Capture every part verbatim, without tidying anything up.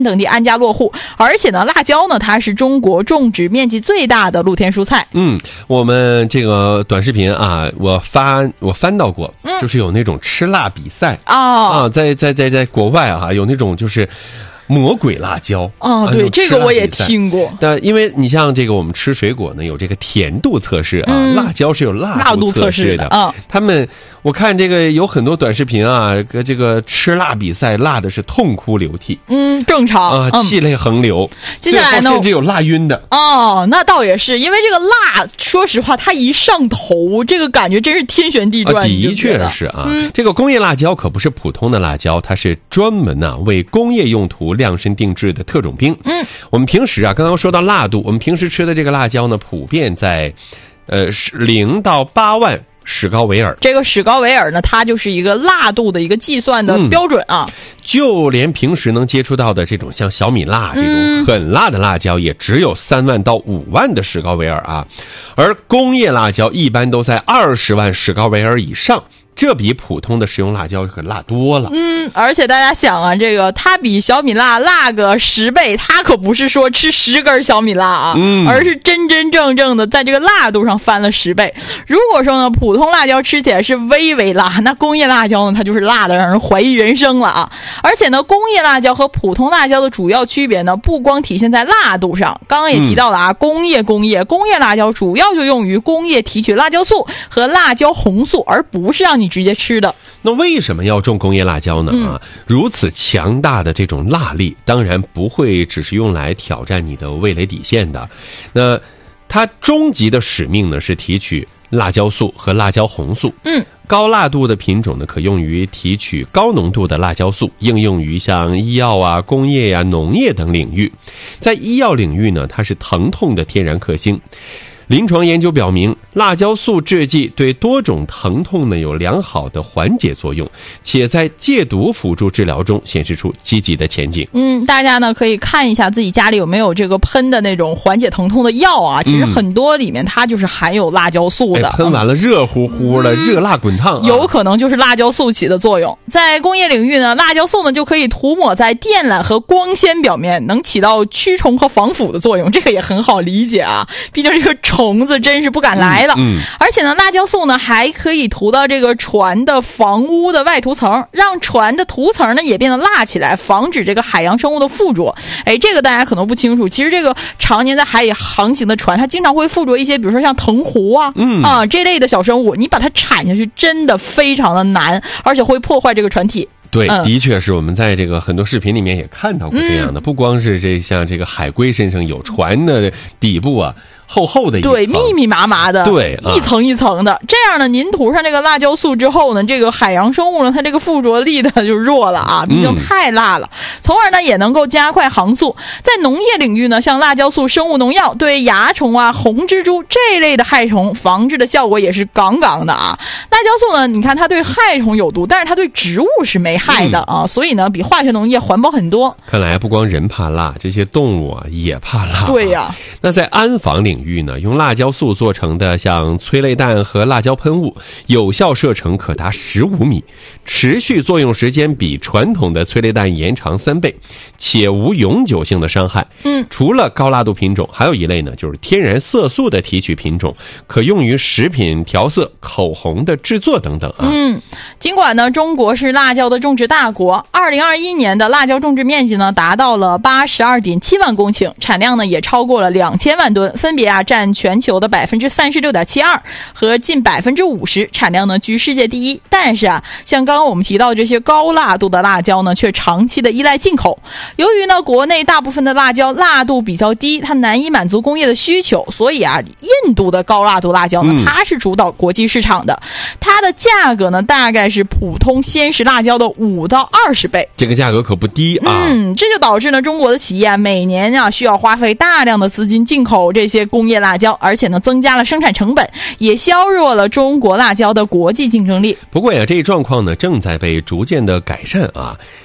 等地安家落户，而且呢，辣椒呢，它是中国种植面积最大的露天蔬菜。 嗯，我们这个短视频啊，我翻我翻到过，嗯、就是有那种吃辣比赛哦啊，在在在在国外啊，有那种就是魔鬼辣椒哦，对，这个我也听过。 但因为你像这个我们吃水果呢，有这个甜度测试啊，嗯、辣椒是有辣度测试的啊。 他们我看这个有很多短视频啊，这个吃辣比赛，辣的是痛哭流涕， 嗯，正常啊， 嗯、 气泪横流。 接下来呢， 甚至有辣晕的。 哦，那倒也是，因为这个辣，说实话，它一上头，这个感觉真是天旋地转。 啊、的确是啊、 嗯， 这个工业辣椒可不是普通的辣椒，它是专门呐、啊、为工业用途量身定制的特种兵。 嗯， 我们平时啊，刚刚说到辣度，我们平时吃的这个辣椒呢，普遍在，呃，零到八万史高维尔。 这个史高维尔呢，它就是一个辣度的一个计算的标准啊。 嗯、就连平时能接触到的这种像小米辣这种很辣的辣椒，也只有三万到五万的史高维尔啊，而工业辣椒一般都在二十万史高维尔以上。这比普通的食用辣椒可辣多了。 嗯，而且大家想啊，这个它比小米辣辣个十倍，它可不是说吃十根小米辣啊， 嗯， 而是真真正正的在这个辣度上翻了十倍。如果说呢，普通辣椒吃起来是微微辣，那工业辣椒呢，它就是辣的让人怀疑人生了啊！而且呢，工业辣椒和普通辣椒的主要区别呢，不光体现在辣度上，刚刚也提到了啊，嗯、工业工业工业辣椒主要就用于工业提取辣椒素和辣椒红素，而不是让你直接吃的。 那为什么要种工业辣椒呢？啊、嗯，如此强大的这种辣力，当然不会只是用来挑战你的味蕾底线的。那它终极的使命呢，是提取辣椒素和辣椒红素。 嗯， 高辣度的品种呢，可用于提取高浓度的辣椒素，应用于像医药啊、工业呀、啊、农业等领域。在医药领域呢，它是疼痛的天然克星。临床研究表明，辣椒素制剂对多种疼痛呢有良好的缓解作用，且在戒毒辅助治疗中显示出积极的前景。 嗯，大家呢可以看一下自己家里有没有这个喷的那种缓解疼痛的药啊，其实很多里面它就是含有辣椒素的。 哎、喷完了热乎乎的、嗯、热辣滚烫、啊， 有可能就是辣椒素起的作用。在工业领域呢，辣椒素呢就可以涂抹在电缆和光纤表面，能起到驱虫和防腐的作用，这个也很好理解啊，毕竟这个虫子真是不敢来了。 嗯，嗯而且呢，辣椒素呢还可以涂到这个船的房屋的外涂层，让船的涂层呢也变得辣起来，防止这个海洋生物的附着。哎，这个大家可能不清楚，其实这个常年在海里航行的船，它经常会附着一些，比如说像藤壶啊， 嗯啊这类的小生物，你把它铲下去真的非常的难，而且会破坏这个船体。 对，的确是我们在这个很多视频里面也看到过这样的，嗯、不光是这像这个海龟身上有，船的底部啊厚厚的一层， 对，密密麻麻的， 对， 一层一层的。啊、这样呢，您涂上这个辣椒素之后呢，这个海洋生物呢，它这个附着力的就弱了啊，毕竟太辣了，嗯、从而呢也能够加快航速。在农业领域呢，像辣椒素生物农药对蚜虫啊、红蜘蛛这类的害虫防治的效果也是杠杠的啊。辣椒素呢，你看它对害虫有毒，但是它对植物是没害的啊，嗯、所以呢比化学农业环保很多。 看来不光人怕辣，这些动物啊也怕辣。 对呀、啊。 那在安防领域呢，用辣椒素做成的像催泪弹和辣椒喷雾，有效射程可达十五米，持续作用时间比传统的催泪弹延长三倍，且无永久性的伤害。 嗯， 除了高辣度品种，还有一类呢，就是天然色素的提取品种，可用于食品调色、口红的制作等等啊。 嗯，尽管呢，中国是辣椒的种植大国，二零二一年的辣椒种植面积呢达到了八十二点七万公顷，产量呢也超过了两千万吨，分别啊占全球的百分之三十六点七二和近百分之五十，产量呢居世界第一。但是啊，像刚刚我们提到这些高辣度的辣椒呢，却长期的依赖进口。由于呢国内大部分的辣椒辣度比较低，它难以满足工业的需求，所以啊，印度的高辣度辣椒呢，它是主导国际市场的，它的价格呢大概是普通鲜食辣椒的五到二十倍， 这个价格可不低啊。 嗯，这就导致呢中国的企业啊每年啊需要花费大量的资金进口这些工业辣椒，而且呢增加了生产成本，也削弱了中国辣椒的国际竞争力。 不过呀，这一状况呢正在被逐渐的改善啊。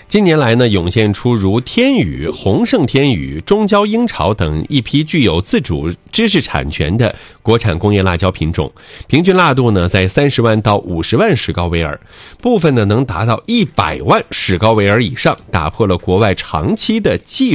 近年来呢，涌现出如天宇、宏盛天宇、中焦鹰巢等一批具有自主知识产权的国产工业辣椒品种，平均辣度呢在三十万到五十万史高维尔，部分呢能达到一百万史高维尔以上，打破了国外长期的技术